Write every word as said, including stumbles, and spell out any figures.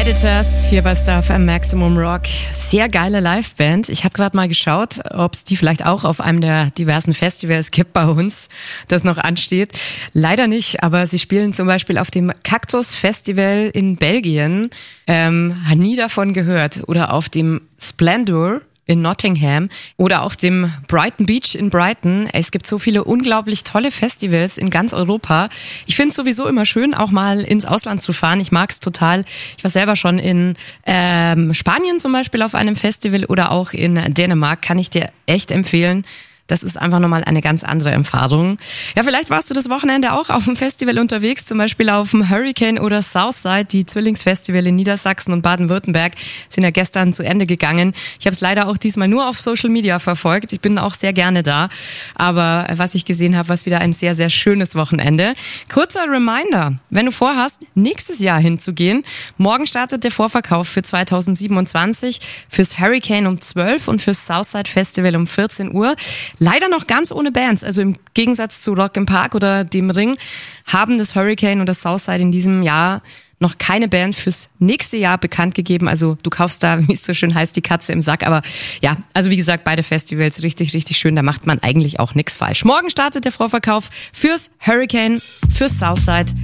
Predators hier bei Star F M Maximum Rock. Sehr geile Liveband. Ich habe gerade mal geschaut, ob es die vielleicht auch auf einem der diversen Festivals gibt bei uns, das noch ansteht. Leider nicht, aber sie spielen zum Beispiel auf dem Cactus Festival in Belgien. Ähm, nie davon gehört. Oder auf dem Splendor in Nottingham oder auf dem Brighton Beach in Brighton. Es gibt so viele unglaublich tolle Festivals in ganz Europa. Ich finde es sowieso immer schön, auch mal ins Ausland zu fahren. Ich mag es total. Ich war selber schon in ähm, Spanien zum Beispiel auf einem Festival oder auch in Dänemark. Kann ich dir echt empfehlen. Das ist einfach nochmal eine ganz andere Erfahrung. Ja, vielleicht warst du das Wochenende auch auf dem Festival unterwegs, zum Beispiel auf dem Hurricane oder Southside. Die Zwillingsfestival in Niedersachsen und Baden-Württemberg sind ja gestern zu Ende gegangen. Ich habe es leider auch diesmal nur auf Social Media verfolgt. Ich bin auch sehr gerne da. Aber was ich gesehen habe, war es wieder ein sehr, sehr schönes Wochenende. Kurzer Reminder, wenn du vorhast, nächstes Jahr hinzugehen. Morgen startet der Vorverkauf für zweitausendsiebenundzwanzig fürs Hurricane um zwölf und fürs Southside Festival um vierzehn Uhr. Leider noch ganz ohne Bands, also im Gegensatz zu Rock im Park oder dem Ring haben das Hurricane und das Southside in diesem Jahr noch keine Band fürs nächste Jahr bekannt gegeben. Also du kaufst da, wie es so schön heißt, die Katze im Sack. Aber ja, also wie gesagt, beide Festivals richtig, richtig schön. Da macht man eigentlich auch nichts falsch. Morgen startet der Vorverkauf fürs Hurricane, fürs Southside